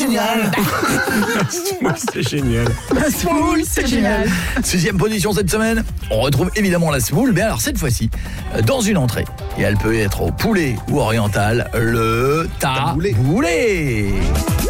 génial. C'est génial. La semoule, c'est génial. 6e position cette semaine, on retrouve évidemment la semoule, mais alors cette fois-ci, dans une entrée. Et elle peut être au poulet ou oriental, le taboulé.